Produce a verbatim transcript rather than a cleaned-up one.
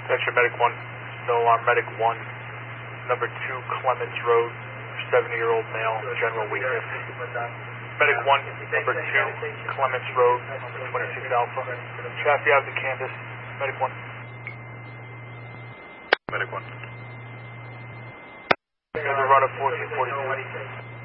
That's your Medic one. No alarm, Medic one. Number two, Clements Road, seventy-year-old male, general weakness. Medic one, number two, Clements Road, twenty-six Alpha. Chassis out of the canvas. Medic one. Medic one. Gonna run a fourteen forty-two.